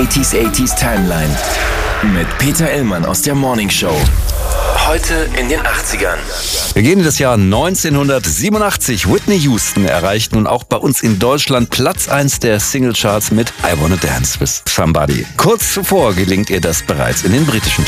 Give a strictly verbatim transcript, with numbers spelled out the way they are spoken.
neunziger achtziger Timeline mit Peter Illmann aus der Morning Show. Heute in den achtzigern. Wir gehen in das Jahr neunzehnhundertsiebenundachtzig. Whitney Houston erreicht nun auch bei uns in Deutschland Platz eins der Singlecharts mit I Wanna Dance with Somebody. Kurz zuvor gelingt ihr das bereits in den britischen